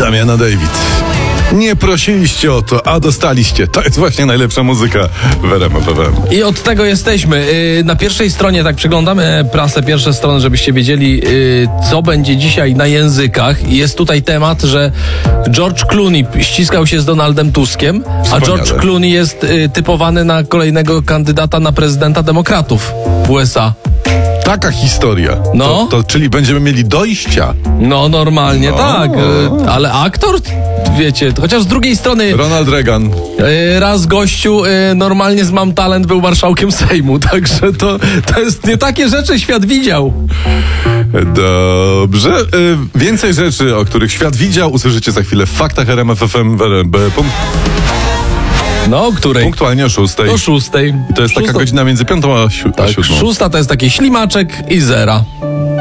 Damiana David. Nie prosiliście o to, a dostaliście. To jest właśnie najlepsza muzyka w RMF FM. I od tego jesteśmy. Na pierwszej stronie, tak przeglądamy prasę, pierwsze strony, żebyście wiedzieli, co będzie dzisiaj na językach. I jest tutaj temat, że George Clooney ściskał się z Donaldem Tuskiem, a George Clooney jest typowany na kolejnego kandydata na prezydenta demokratów w USA. Taka historia. No. Czyli będziemy mieli dojścia. No, normalnie tak. Ale aktor, wiecie, chociaż z drugiej strony Ronald Reagan. raz gościu normalnie z Mam Talent był marszałkiem Sejmu, także to jest nie takie rzeczy świat widział. Dobrze. Więcej rzeczy, o których świat widział, usłyszycie za chwilę w faktach RMF FM No, o której? punktualnie o 6. Do 6. To jest taka godzina między 5 a 7. Tak, 6 to jest taki ślimaczek i zera.